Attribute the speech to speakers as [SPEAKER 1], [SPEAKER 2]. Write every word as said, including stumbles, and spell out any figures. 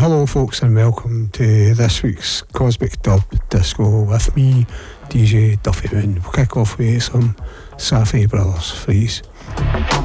[SPEAKER 1] hello folks, and welcome to this week's Cosmic Dub Disco with me, D J Duffy Moon. We'll kick off with some Safi Brothers Freeze.